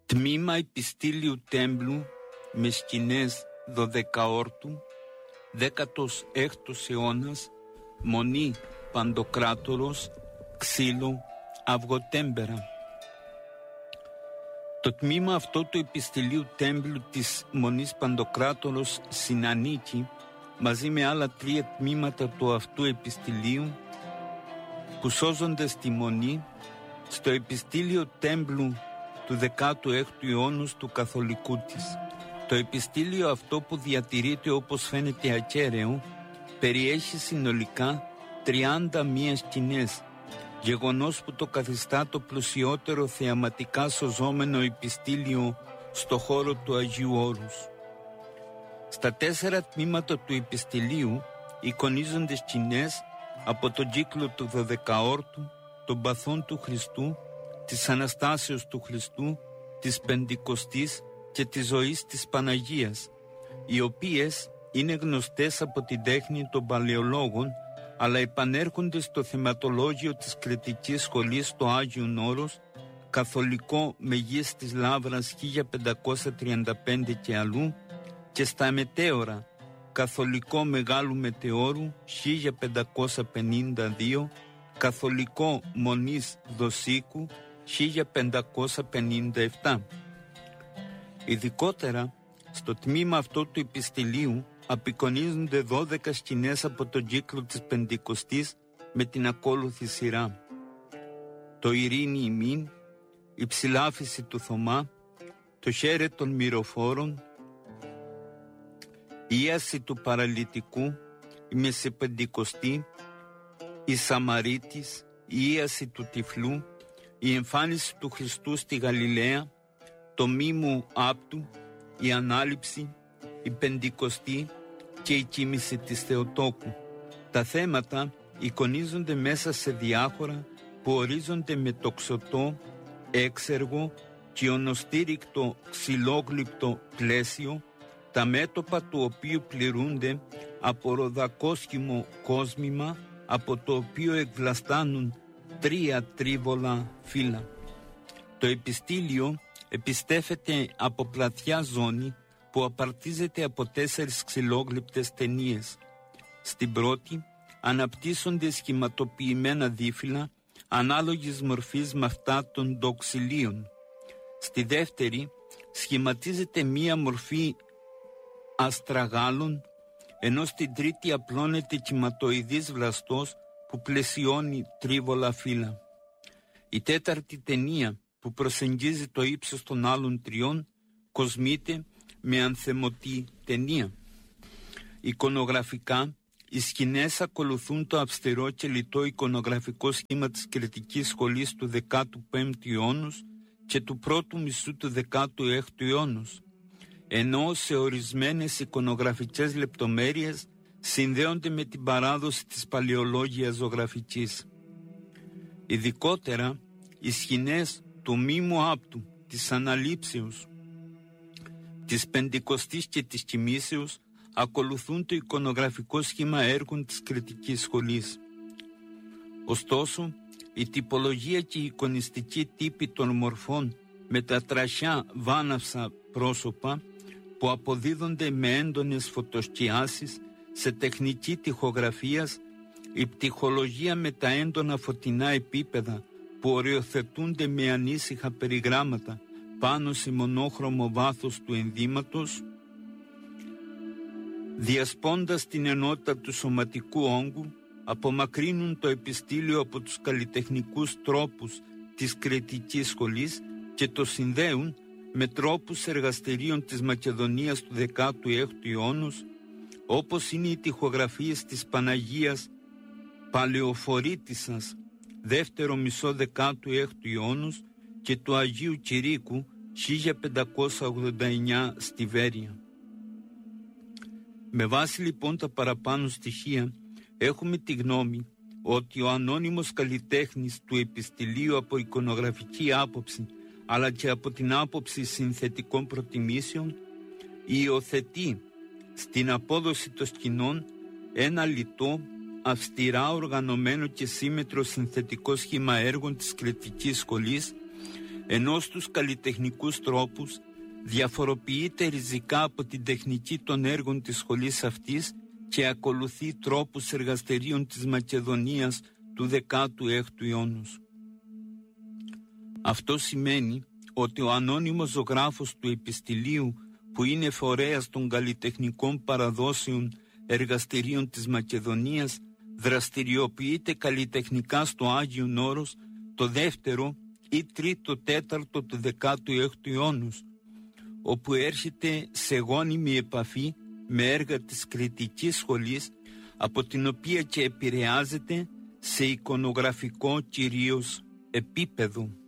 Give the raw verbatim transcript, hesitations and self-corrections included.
Τμήμα επιστήλιου τέμπλου με σκηνές δωδεκαόρτου, δέκατος έκτος αιώνας, Μονή Παντοκράτορος, Ξύλο, Αυγοτέμπερα. Το τμήμα αυτό του επιστηλίου τέμπλου της Μονής Παντοκράτορος συνανίκει μαζί με άλλα τρία τμήματα του αυτού επιστηλίου που σώζονται στη Μονή στο επιστήλιο τέμπλου του δεκάτου έκτου αιώνος του καθολικού της. Το επιστήλιο αυτό που διατηρείται όπως φαίνεται ακέραιο περιέχει συνολικά τριάντα μία σκηνές, γεγονός που το καθιστά το πλουσιότερο θεαματικά σωζόμενο επιστήλιο στο χώρο του Αγίου Όρους. Στα τέσσερα τμήματα του επιστηλίου εικονίζονται σκηνές από τον κύκλο του δωδεκαόρτου, των παθών του Χριστού, της Αναστάσεως του Χριστού, της Πεντηκοστής και της ζωής της Παναγίας, οι οποίες είναι γνωστές από την τέχνη των παλαιολόγων, αλλά επανέρχονται στο θεματολόγιο της Κρητικής Σχολής στο Άγιον Όρος, καθολικό Μεγής της Λαύρας χίλια πεντακόσια τριάντα πέντε και αλλού, και στα μετέωρα καθολικό Μεγάλου Μετεώρου χίλια πεντακόσια πενήντα δύο, καθολικό Μονής Δοσίκου χίλια πεντακόσια πενήντα επτά. Ειδικότερα στο τμήμα αυτό του επιστηλίου απεικονίζονται δώδεκα σκηνές από τον κύκλο της Πεντηκοστής με την ακόλουθη σειρά: το Ειρήνη ημίν, η ψηλάφιση του Θωμά, το χέρι των μυροφόρων, η ίαση του παραλυτικού, η Μεσεπεντηκοστή, η Σαμαρίτης, η ίαση του τυφλού, η εμφάνιση του Χριστού στη Γαλιλαία, το μήμου άπτου, η ανάληψη, η Πεντηκοστή και η κοίμηση της Θεοτόκου. Τα θέματα εικονίζονται μέσα σε διάφορα που ορίζονται με τοξωτό, έξεργο και ονοστήρικτο ξυλόγλυπτο πλαίσιο, τα μέτωπα του οποίου πληρούνται από ροδακόσχημο κόσμημα, από το οποίο εκβλαστάνουν τρία τρίβολα φύλλα. Το επιστήλιο επιστέφεται από πλατιά ζώνη που απαρτίζεται από τέσσερις ξυλόγλυπτες ταινίες. Στην πρώτη αναπτύσσονται σχηματοποιημένα δίφυλλα ανάλογης μορφής με αυτά των δοξυλίων. Στη δεύτερη σχηματίζεται μία μορφή αστραγάλων, ενώ στην τρίτη απλώνεται κυματοειδής βλαστός που πλαισιώνει τρίβολα φύλλα. Η τέταρτη ταινία που προσεγγίζει το ύψος των άλλων τριών κοσμείται με ανθεμωτή ταινία. Εικονογραφικά, οι σκηνές ακολουθούν το αυστηρό και λιτό εικονογραφικό σχήμα της Κρητικής Σχολής του δεκάτου πέμπτου αιώνος και του πρώτου μισού του δεκάτου έκτου αιώνος, ενώ σε ορισμένες εικονογραφικές λεπτομέρειες συνδέονται με την παράδοση της παλαιολόγιας ζωγραφικής. Ειδικότερα, οι σκηνές του μήμου άπτου, της αναλήψεως, της Πεντηκοστής και της κοιμήσεως ακολουθούν το εικονογραφικό σχήμα έργων της Κρητικής Σχολής. Ωστόσο, η τυπολογία και η εικονιστική τύπη των μορφών με τα τραχιά βάναυσα πρόσωπα που αποδίδονται με έντονες φωτοσκιάσεις σε τεχνική τοιχογραφίας, η πτυχολογία με τα έντονα φωτεινά επίπεδα που οριοθετούνται με ανήσυχα περιγράμματα πάνω σε μονόχρωμο βάθος του ενδύματος, διασπώντας την ενότητα του σωματικού όγκου, απομακρύνουν το επιστήλιο από τους καλλιτεχνικούς τρόπους της Κρητικής Σχολής και το συνδέουν με τρόπους εργαστηρίων της Μακεδονίας του δεκάτου έκτου αιώνος, όπως είναι οι τοιχογραφίες της Παναγίας Παλαιοφορήτισσας δεύτερο μισό δεκάτου έκτου αιώνος και του Αγίου Κηρύκου χίλια πεντακόσια ογδόντα εννιά στη Βέρεια. Με βάση λοιπόν τα παραπάνω στοιχεία έχουμε τη γνώμη ότι ο ανώνυμος καλλιτέχνης του επιστηλίου από εικονογραφική άποψη αλλά και από την άποψη συνθετικών προτιμήσεων υιοθετεί στην απόδοση των σκηνών ένα λιτό, αυστηρά οργανωμένο και σύμμετρο συνθετικό σχήμα έργων της Κρητικής Σχολής, ενώ στους καλλιτεχνικούς τρόπους διαφοροποιείται ριζικά από την τεχνική των έργων της σχολής αυτής και ακολουθεί τρόπους εργαστηρίων της Μακεδονίας του δεκάτου έκτου αιώνος. Αυτό σημαίνει ότι ο ανώνυμος ζωγράφος του επιστηλίου, που είναι φορέας των καλλιτεχνικών παραδόσεων εργαστηρίων της Μακεδονίας, δραστηριοποιείται καλλιτεχνικά στο Άγιον Όρος το δεύτερο ή τρίτο τέταρτο του δεκάτου έκτου αιώνος, όπου έρχεται σε γόνιμη επαφή με έργα της κριτικής σχολής, από την οποία και επηρεάζεται σε εικονογραφικό κυρίως επίπεδο.